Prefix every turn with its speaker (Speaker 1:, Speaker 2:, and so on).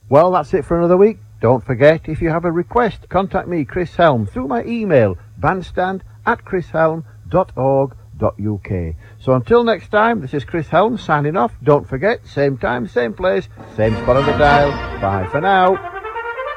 Speaker 1: Well, that's it for another week. Don't forget, if you have a request, contact me, Chris Helm, through my email, bandstand@chrishelm.org.uk. So until next time, this is Chris Helm signing off. Don't forget, same time, same place, same spot on the dial. Bye for now.